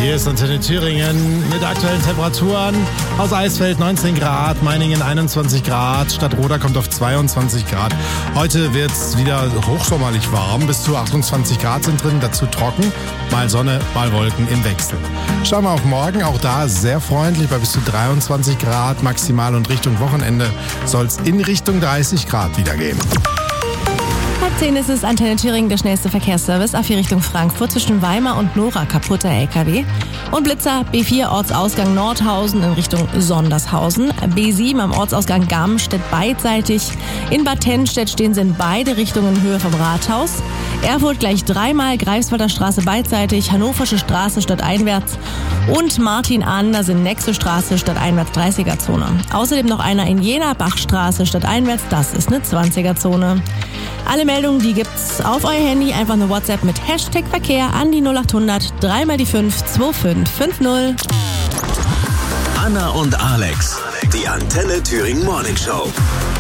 Hier ist Antenne Thüringen mit aktuellen Temperaturen. Aus Eisfeld 19 Grad, Meiningen 21 Grad, Stadtroda kommt auf 22 Grad. Heute wird es wieder hochsommerlich warm, bis zu 28 Grad sind drin, dazu trocken. Mal Sonne, mal Wolken im Wechsel. Schauen wir auf morgen, auch da sehr freundlich bei bis zu 23 Grad maximal und Richtung Wochenende soll es in Richtung 30 Grad wieder gehen. 10 ist es, Antenne Thüringen, der schnellste Verkehrsservice. A4 Richtung Frankfurt zwischen Weimar und Nora, kaputter LKW. Und Blitzer, B4 Ortsausgang Nordhausen in Richtung Sondershausen. B7 am Ortsausgang Garmstedt beidseitig. In Bad Tennstedt stehen sie in beide Richtungen in Höhe vom Rathaus. Erfurt gleich dreimal, Greifswalder Straße beidseitig, Hannoversche Straße stadteinwärts und Martin Andersen Nexe Straße stadteinwärts 30er-Zone. Außerdem noch einer in Jena, Bachstraße stadteinwärts, das ist eine 20er-Zone. Alle Meldungen, die gibt's auf euer Handy, einfach eine WhatsApp mit Hashtag Verkehr an die 0800 3 mal die 5 2550. Anna und Alex, die Antenne Thüringen Morning Show.